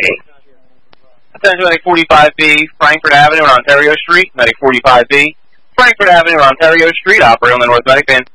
Attention, Medic 45B, Frankfurt Avenue and Ontario Street. Medic 45B, Frankfurt Avenue and Ontario Street. Operator on the North Medic Van